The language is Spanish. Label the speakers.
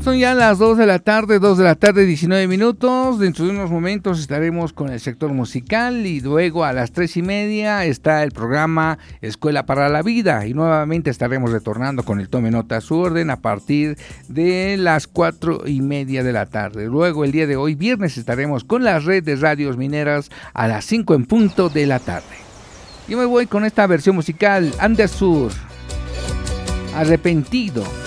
Speaker 1: Son ya las 2 de la tarde, 19 minutos. Dentro de unos momentos estaremos con el sector musical y luego a las 3:30 está el programa Escuela para la Vida y nuevamente estaremos retornando con el Tome Nota a su orden a partir de las 4:30 de la tarde. Luego el día de hoy, viernes, estaremos con la red de radios mineras a las 5 en punto de la tarde. Yo me voy con esta versión musical, Andesur, Arrepentido.